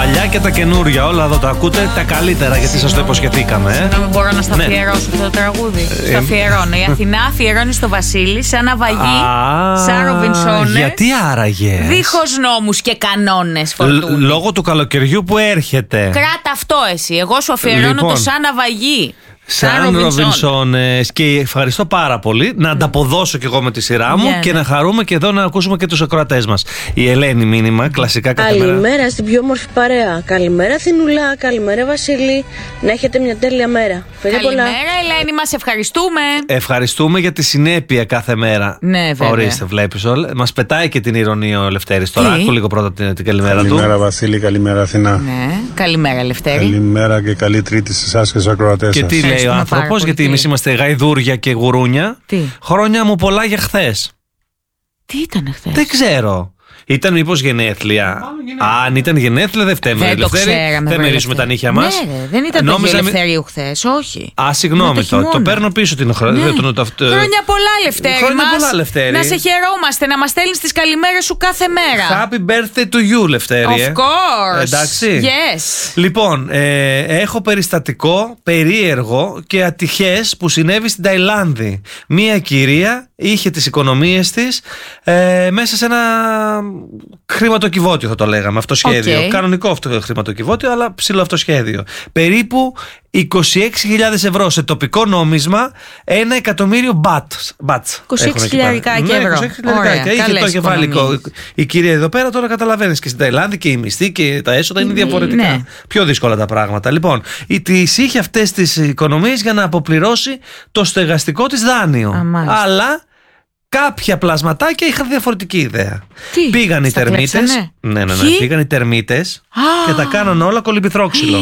παλιά και τα καινούρια. Όλα εδώ τα ακούτε, τα καλύτερα, γιατί σας το υποσχεθήκαμε. Να μην μπορώ να στα αφιερώσω αυτό το τραγούδι. Στο αφιερώνω. Η Αθηνά αφιερώνει στο Βασίλη σαν ναυαγή σαν Ροβινσόνες. Γιατί άραγε? Δίχως νόμους και κανόνες, Φορτούνη. Λόγω του καλοκαιριού που έρχεται. Κράτα αυτό εσύ. Εγώ σου αφιερώνω το σαν ναυαγή. Σαν Ροβινσόνες. Και ευχαριστώ πάρα πολύ. Να ανταποδώσω κι εγώ με τη σειρά μου και να χαρούμε και εδώ να ακούσουμε και τους ακροατές μας. Η Ελένη μήνυμα, κλασικά κάθε μέρα. Καλημέρα στην πιο όμορφη παρέα. Καλημέρα Θηνουλά, καλημέρα Βασίλη. Να έχετε μια τέλεια μέρα. Καλημέρα Ελένη, μας ευχαριστούμε. Ευχαριστούμε για τη συνέπεια κάθε μέρα. Ναι, βέβαια. Ορίστε, βλέπεις όλα. Μας πετάει και την ηρωνία ο Λευτέρης. Τώρα άκου λίγο πρώτα την καλημέρα του. Καλημέρα Βασίλη, καλημέρα Αθηνά. Ναι, καλημέρα Λευτέρη. Καλημέρα και καλή Τρίτη σε εσάς και στους ακροατές σας. Και τι λέει ο άνθρωπος, γιατί εμείς είμαστε γαϊδούρια και γουρούνια. Τι? Χρόνια μου πολλά για χθες. Τι ήταν χθες? Δεν ξέρω. Ήταν μήπως γενέθλια? Αν ήταν γενέθλια, δεν φταίμε. Δεν το ξέραμε. Δεν μερίσουμε τα νύχια μας. Ναι, δεν ήταν το Ελευθερίου χθες, όχι. Συγγνώμη, το παίρνω πίσω την χρονιά. Χρόνια πολλά, Λευτέρη. Χρόνια πολλά, Λευτέρη. Να σε χαιρόμαστε, να μας στέλνεις τις καλημέρες σου κάθε μέρα. Happy birthday to you, Λευτέρη. Of course. Εντάξει. Yes. Λοιπόν, έχω περιστατικό περίεργο και ατυχές που συνέβη στην Ταϊλάνδη. Μία κυρία είχε τις οικονομίες της μέσα σε ένα χρηματοκιβώτιο, θα το λέγαμε, αυτοσχέδιο. Κανονικό χρηματοκιβώτιο, αλλά ψηλό αυτοσχέδιο. Περίπου 26.000 ευρώ σε τοπικό νόμισμα, 1 εκατομμύριο μπατς. 26.000 ευρώ. Είχε το κεφάλικο η κυρία εδώ πέρα. Τώρα καταλαβαίνεις και στην Ταϊλάνδη και οι μισθοί και τα έσοδα είναι διαφορετικά. Ναι. Πιο δύσκολα τα πράγματα. Λοιπόν, της είχε αυτές τις οικονομίες για να αποπληρώσει το στεγαστικό της δάνειο. Αλλά κάποια πλασματάκια είχαν διαφορετική ιδέα. Πήγαν οι τερμίτες. Ναι. Πήγαν οι τερμίτες και τα κάναν όλα κολυμπηθρόξυλο.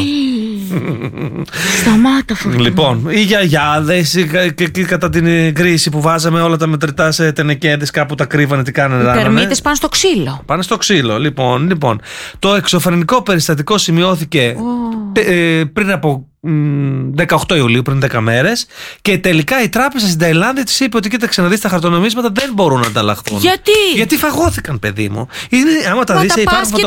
Σταμάτα, Φορτούνη. Λοιπόν, οι γιαγιάδες κατά την κρίση που βάζαμε όλα τα μετρητά σε τενεκέδες, κάπου τα κρύβανε, τι κάνανε? Οι τερμίτες πάνε στο ξύλο. Πάνε στο ξύλο. Λοιπόν, το εξωφρενικό περιστατικό σημειώθηκε πριν από 18 Ιουλίου, πριν 10 μέρες, και τελικά η τράπεζα στην Ταϊλάνδη της είπε ότι κοίταξε να δεις, τα χαρτονομίσματα δεν μπορούν να ανταλλαχθούν. Γιατί φαγώθηκαν, παιδί μου. Άμα τα δεις,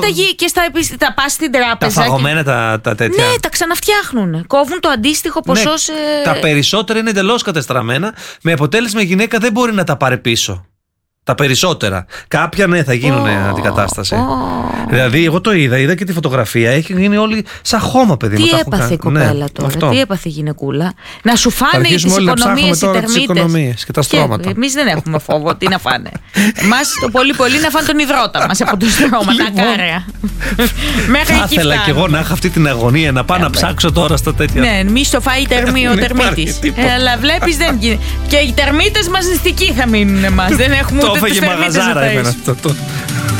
τα πας στην τράπεζα. Τα φαγωμένα τα τέτοια. Ναι, τα ξαναφτιάχνουν. Κόβουν το αντίστοιχο ποσό σε. Τα περισσότερα είναι εντελώς κατεστραμμένα, με αποτέλεσμα η γυναίκα δεν μπορεί να τα πάρει πίσω. Τα περισσότερα. Κάποια ναι, θα γίνουν αντικατάσταση. Δηλαδή, εγώ το είδα και τη φωτογραφία. Έχει γίνει όλη σαν χώμα, παιδί μου. Τι έπαθε η κοπέλα τώρα, τι έπαθε η γυναικούλα? Να σου φάνε τις οικονομίες οι τερμίτες και τα στρώματα. Εμείς δεν έχουμε φόβο, τι να φάνε. Εμάς το πολύ να φάνε τον υδρότα μας από το στρώμα, τα κάρια. Θα ήθελα κι εγώ να έχω αυτή την αγωνία, να πάω να ψάξω τώρα στα τέτοια. Ναι, μη στο φάει ο τερμίτης. Αλλά βλέπεις, δεν γίνεται. Και οι τερμίτες μας νηστικοί θα μείνουν εμάς. Δεν έχουμε. Το έφαγε μαγαζάρα εμένα αυτό.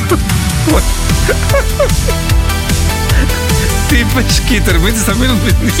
Τι είπες, και οι τερμίτες θα μείνουν